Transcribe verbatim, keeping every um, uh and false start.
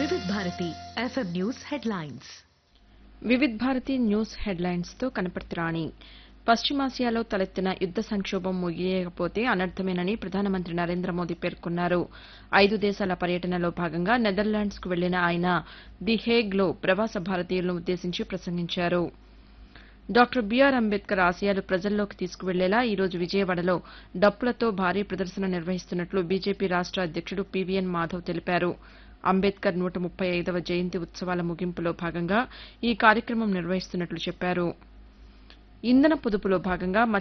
వివిధ Bharati FM news headlines. Vividh Bharati news హెడ్లైన్స్తో కనపర్తిరాణి. పశ్చిమాసియాలో తలెత్తిన యుద్ద సంక్షోభం ముగియకపోతే అనర్థమేనని ప్రధానమంత్రి నరేంద్ర మోదీ పేర్కొన్నారు. ఐదు దేశాల పర్యటనలో భాగంగా నెదర్లాండ్స్కు వెళ్లిన ఆయన ది హేగ్లో ప్రవాస భారతీయులను ఉద్దేశించి ప్రసంగించారు. డాక్టర్ బీఆర్ అంబేద్కర్ ఆశయాలు ప్రజల్లోకి తీసుకువెళ్లేలా ఈరోజు విజయవాడలో డప్పులతో భారీ ప్రదర్శన నిర్వహిస్తున్నట్లు బీజేపీ రాష్ట అధ్యక్షుడు పీవీఎన్ మాధవ్ తెలిపారు. అంబేద్కర్ నూట ముప్పై ఐదవ జయంతి ఉత్సవాల ముగింపులో భాగంగా ఈ కార్యక్రమం నిర్వహిస్తున్నట్లు చెప్పారు. ఇంధన పొదుపులో భాగంగా